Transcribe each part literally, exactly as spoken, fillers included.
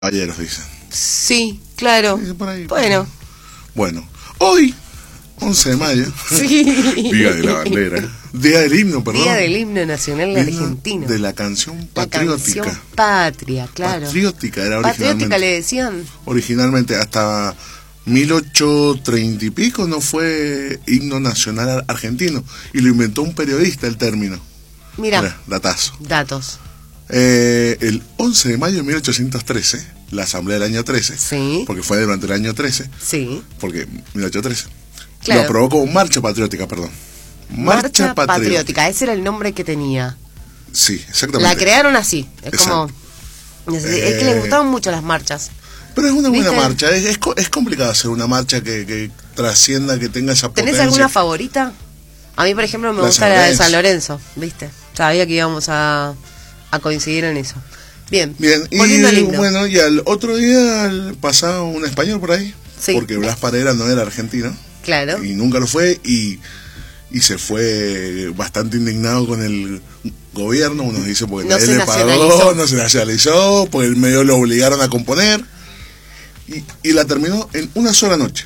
Caballeros, dicen. Sí, claro. Sí, por ahí, bueno. Bueno, hoy, once de mayo, sí. Día de la Bandera, Día del Himno, perdón. Día del Himno Nacional Argentino. De la canción patriótica. La canción patria, claro. Patriótica era originalmente. Patriótica le decían. Originalmente, hasta mil ochocientos treinta y pico no fue himno nacional argentino. Y lo inventó un periodista el término. Mira. Mira, datazo. Datos. Eh, el once de mayo de mil ochocientos trece, la asamblea del año trece, sí. porque fue durante el año trece, sí. porque mil ochocientos trece, claro. lo aprobó como marcha patriótica, perdón. Marcha, marcha patriótica. patriótica, ese era el nombre que tenía. Sí, exactamente. La crearon así, es Exacto. como... Es, eh, es que les gustaban mucho las marchas. Pero es una buena ¿Viste? marcha, es, es, es complicado hacer una marcha que, que trascienda, que tenga esa potencia. ¿Tenés alguna favorita? A mí, por ejemplo, me la gusta la de San Lorenzo, ¿viste? Sabía que íbamos a... a coincidir en eso. Bien, Bien. volviendo al himno. Bueno, y al otro día pasaba un español por ahí, sí. porque Blas Parera no era argentino. Claro. Y nunca lo fue, y, y se fue bastante indignado con el gobierno, unos dicen porque no nadie se le pagó, no se nacionalizó, porque el medio lo obligaron a componer, y, y la terminó en una sola noche.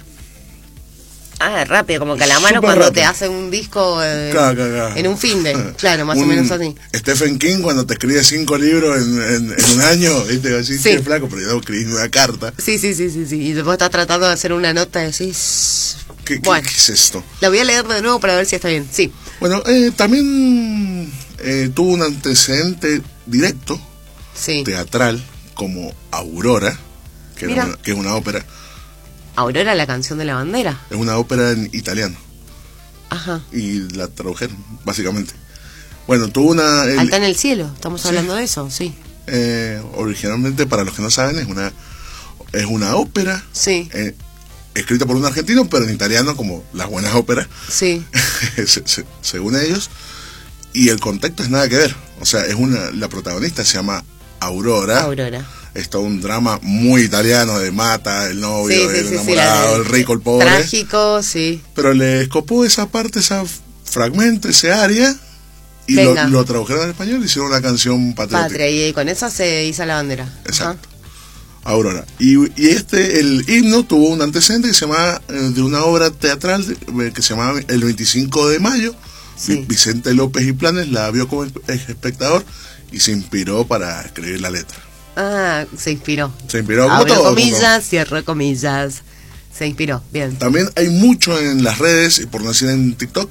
Ah, rápido, como que a la mano Super cuando rápido. te hace un disco eh, claro, claro, claro. en un fin de, claro, más un o menos así. Stephen King cuando te escribe cinco libros en, en, en un año, ¿viste? Así, sí. flaco, pero yo no escribí una carta. Sí, sí, sí, sí, sí, y después estás tratando de hacer una nota y decís... ¿Qué, bueno, ¿qué, qué es esto? La voy a leer de nuevo para ver si está bien, sí. Bueno, eh, también eh, tuvo un antecedente directo, sí. teatral, como Aurora, que, era una, que es una ópera. Aurora, la canción de la bandera. Es una ópera en italiano. Ajá. Y la tradujeron, básicamente. Bueno, tuvo una... El, Alta en el cielo, estamos sí. hablando de eso, sí. Eh, originalmente, para los que no saben, es una es una ópera. Sí. Eh, escrita por un argentino, pero en italiano, como las buenas óperas. Sí. se, se, según ellos. Y el contexto es nada que ver. O sea, es una la protagonista se llama Aurora. Aurora. Es todo un drama muy italiano de mata, el novio, sí, sí, el sí, enamorado, sí, el rico, el pobre. Trágico, sí. Pero le escopó esa parte, ese fragmento, ese área, y lo, lo tradujeron al español y hicieron una canción patriótica. Patria, y con eso se hizo la bandera. Exacto. Ajá. Aurora. Y, y este, el himno tuvo un antecedente que se llamaba, eh, de una obra teatral de, que se llamaba El veinticinco de mayo. Sí. Vicente López y Planes la vio como espectador y se inspiró para escribir la letra. Ah, se inspiró. Se inspiró como Abro todo. comillas, cierro comillas. Se inspiró, bien. También hay mucho en las redes, y por no decir en TikTok,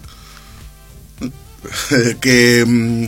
que mmm,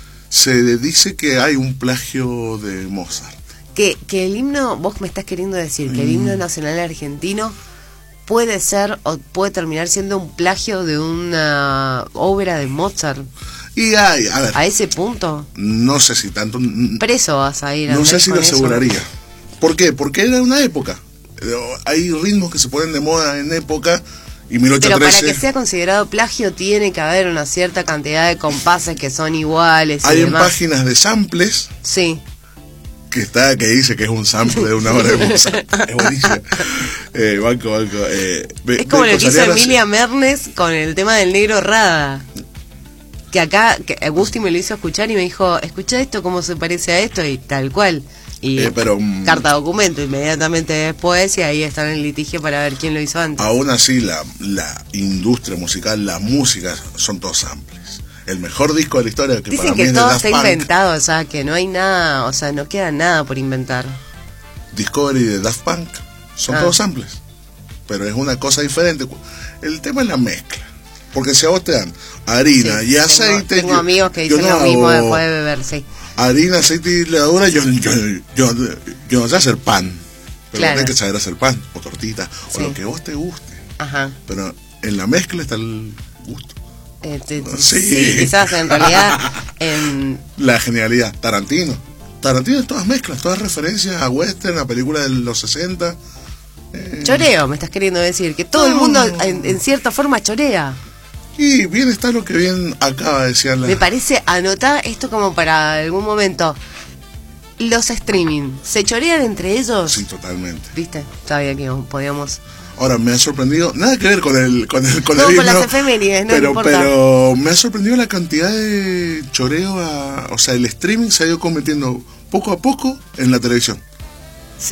se dice que hay un plagio de Mozart. Que, que el himno, vos me estás queriendo decir, que el himno nacional argentino puede ser o puede terminar siendo un plagio de una obra de Mozart. Y hay, a ver, a ese punto no sé si tanto preso vas a ir a no sé si lo eso. aseguraría. ¿Por qué? Porque era una época, hay ritmos que se ponen de moda en época y mil ochocientos trece. Pero para que sea considerado plagio tiene que haber una cierta cantidad de compases que son iguales y hay demás. En páginas de samples sí que está que dice que es un sample de una obra de Mozart. Es buenísimo. Eh, banco, banco. Eh, es como lo que hizo Emilia Mernes con el tema del negro Rada. Que acá que Agustín me lo hizo escuchar y me dijo, escucha esto, cómo se parece a esto, y tal cual. Y eh, pero, um, carta documento inmediatamente después, y ahí está en el litigio para ver quién lo hizo antes. Aún así, la, la industria musical, la música, son todos samples. El mejor disco de la historia que dicen para que mí es todo de Daft está Punk. inventado, o sea, que no hay nada, o sea, no queda nada por inventar. Discovery de Daft Punk son ah. todos samples, pero es una cosa diferente. El tema es la mezcla, porque si a vos te dan harina sí, y aceite, tengo, tengo yo, amigos que dicen no lo hago, mismo después de beber, sí. Harina, aceite y levadura, yo, yo, yo, yo no sé hacer pan, pero claro. tenés que saber hacer pan o tortita o sí. lo que vos te guste. Ajá. Pero en la mezcla está el gusto. Eh, te, sí. sí, quizás en realidad en... la genialidad. Tarantino Tarantino es todas mezclas, todas referencias a western, a películas de los sesenta. eh... Choreo, me estás queriendo decir que todo no. el mundo en, en cierta forma chorea. Y bien está lo que bien acaba de decir la... Me parece, anotá esto como para algún momento. Los streaming, ¿se chorean entre ellos? Sí, totalmente. ¿Viste? Sabía que podíamos... Ahora, me ha sorprendido, nada que ver con el con el con no, el con himno, las efemérides, no pero, importa. Pero me ha sorprendido la cantidad de choreo, a, o sea, el streaming se ha ido convirtiendo poco a poco en la televisión.